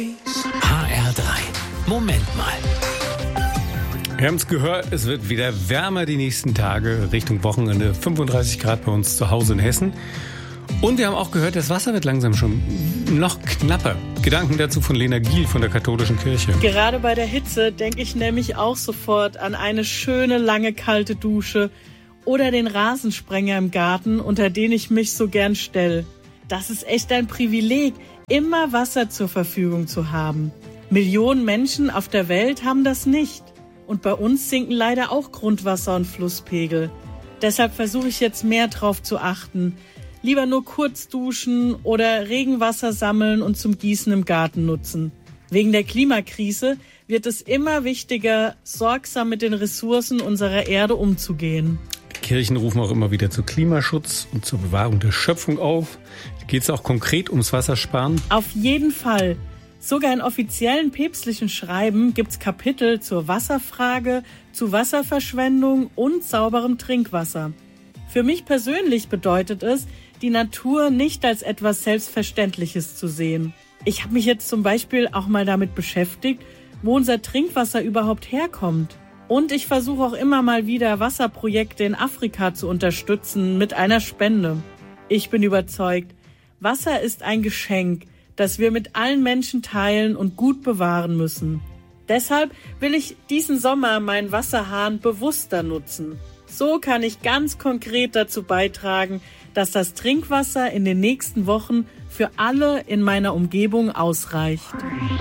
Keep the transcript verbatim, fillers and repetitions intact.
H R drei. Moment mal. Wir haben es gehört, es wird wieder wärmer die nächsten Tage, Richtung Wochenende, fünfunddreißig Grad bei uns zu Hause in Hessen. Und wir haben auch gehört, das Wasser wird langsam schon noch knapper. Gedanken dazu von Lena Giel von der Katholischen Kirche. Gerade bei der Hitze denke ich nämlich auch sofort an eine schöne, lange, kalte Dusche oder den Rasensprenger im Garten, unter den ich mich so gern stelle. Das ist echt ein Privileg, immer Wasser zur Verfügung zu haben. Millionen Menschen auf der Welt haben das nicht. Und bei uns sinken leider auch Grundwasser- und Flusspegel. Deshalb versuche ich jetzt mehr drauf zu achten. Lieber nur kurz duschen oder Regenwasser sammeln und zum Gießen im Garten nutzen. Wegen der Klimakrise wird es immer wichtiger, sorgsam mit den Ressourcen unserer Erde umzugehen. Kirchen rufen auch immer wieder zu Klimaschutz und zur Bewahrung der Schöpfung auf. Geht es auch konkret ums Wassersparen? Auf jeden Fall. Sogar in offiziellen päpstlichen Schreiben gibt's Kapitel zur Wasserfrage, zu Wasserverschwendung und sauberem Trinkwasser. Für mich persönlich bedeutet es, die Natur nicht als etwas Selbstverständliches zu sehen. Ich habe mich jetzt zum Beispiel auch mal damit beschäftigt, wo unser Trinkwasser überhaupt herkommt. Und ich versuche auch immer mal wieder Wasserprojekte in Afrika zu unterstützen mit einer Spende. Ich bin überzeugt, Wasser ist ein Geschenk, das wir mit allen Menschen teilen und gut bewahren müssen. Deshalb will ich diesen Sommer meinen Wasserhahn bewusster nutzen. So kann ich ganz konkret dazu beitragen, dass das Trinkwasser in den nächsten Wochen für alle in meiner Umgebung ausreicht.